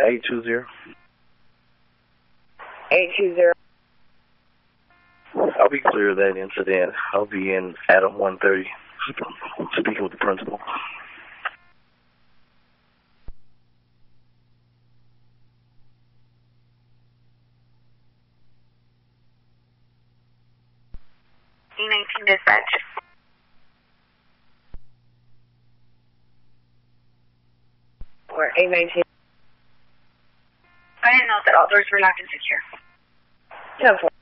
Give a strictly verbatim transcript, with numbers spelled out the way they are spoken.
eight two zero. eight two zero. I'll be clear of that incident. I'll be in Adam one thirty, speaking with the principal. E nineteen dispatch. We're A nineteen. I didn't know that all doors were locked and secure. ten four.